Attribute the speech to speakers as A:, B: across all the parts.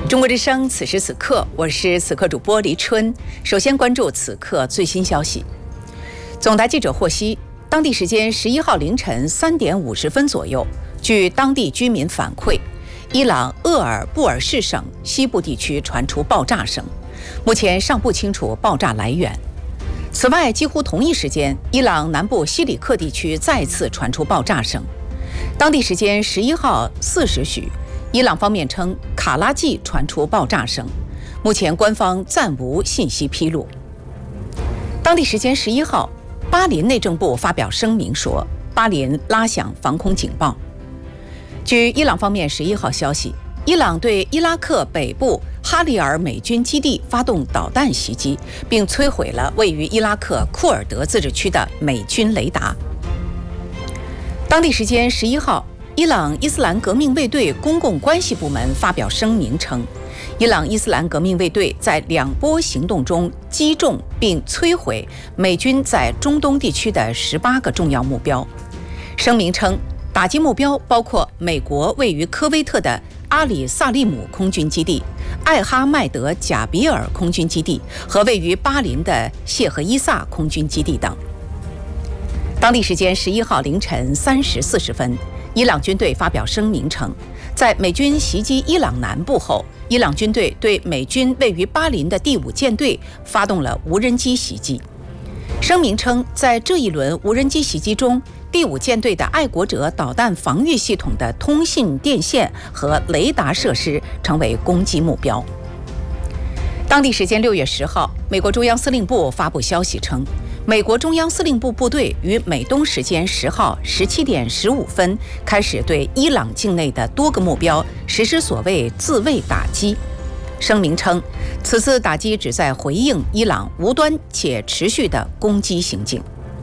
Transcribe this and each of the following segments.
A: 中国之声，此时此刻，我是此刻主播黎春。首先关注此刻最新消息。总台记者获悉，当地时间11号凌晨3点50分左右，据当地居民反馈，伊朗厄尔布尔士省西部地区传出爆炸声，目前尚不清楚爆炸来源。此外，几乎同一时间，伊朗南部西里克地区再次传出爆炸声。当地时间11号4时许，伊朗方面称卡拉季传出爆炸声，目前官方暂无信息披露。当地时间11号，巴林内政部发表声明说，巴林拉响防空警报。据伊朗方面11号消息，伊朗对伊拉克北部哈里尔美军基地发动导弹袭击，并摧毁了位于伊拉克库尔德自治区的美军雷达。当地时间11号，伊朗伊斯兰革命卫队公共关系部门发表声明称，伊朗伊斯兰革命卫队在2波行动中击中并摧毁美军在中东地区的18个重要目标。声明称，打击目标包括美国位于科威特的阿里萨利姆空军基地、艾哈迈德贾比尔空军基地和位于巴林的谢赫伊萨空军基地等。当地时间11号凌晨3时40分，伊朗军队发表声明称，在美军袭击伊朗南部后，伊朗军队对美军位于巴林的第5舰队发动了无人机袭击。声明称，在这一轮无人机袭击中，第5舰队的爱国者导弹防御系统的通信电线和雷达设施成为攻击目标。当地时间6月10号，美国中央司令部发布消息称，美国中央司令部部队于美东时间10号17点15分开始对伊朗境内的多个目标实施所谓自卫打击。声明称，此次打击旨在回应伊朗无端且持续的攻击行径。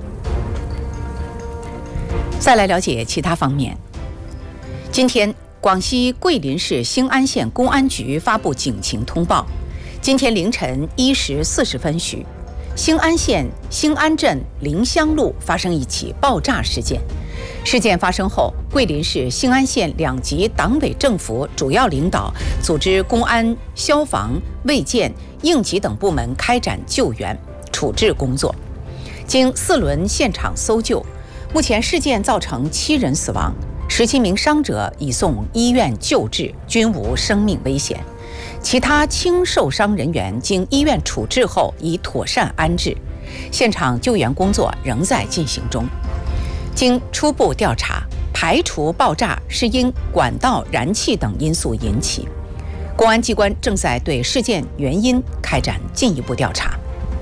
A: 再来了解其他方面。今天，广西桂林市兴安县公安局发布警情通报，今天凌晨1时40分许，兴安县兴安镇临湘路发生一起爆炸事件。事件发生后，桂林市兴安县2级党委政府主要领导组织公安、消防、卫健、应急等部门开展救援处置工作。经4轮现场搜救，目前事件造成7人死亡，17名伤者已送医院救治，均无生命危险。其他轻受伤人员经医院处置后已妥善安置，现场救援工作仍在进行中。经初步调查，排除爆炸是因管道燃气等因素引起。公安机关正在对事件原因开展进一步调查。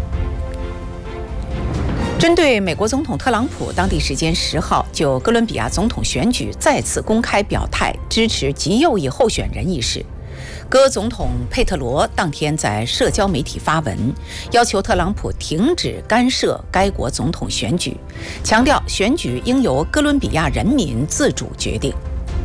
A: 针对美国总统特朗普当地时间10号就哥伦比亚总统选举再次公开表态支持极右翼候选人一事，哥总统佩特罗当天在社交媒体发文，要求特朗普停止干涉该国总统选举，强调选举应由哥伦比亚人民自主决定。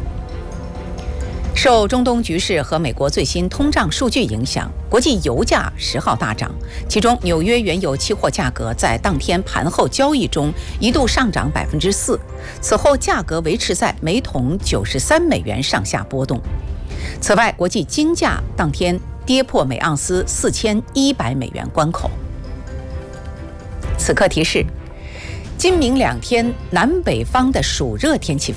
A: 受中东局势和美国最新通胀数据影响，国际油价10号大涨，其中纽约原油期货价格在当天盘后交易中一度上涨4%，此后价格维持在每桶93美元上下波动。此外，国际金价当天跌破每盎司4100美元关口。此刻提示：今明2天南北方的暑热天气